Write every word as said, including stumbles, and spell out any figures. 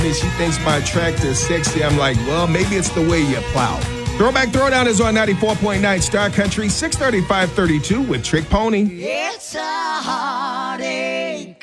She thinks my tractor is sexy. I'm like, well, maybe it's the way you plow. Throwback Throwdown is on ninety-four point nine Star Country, six thirty-five thirty-two with Trick Pony. It's a heartache.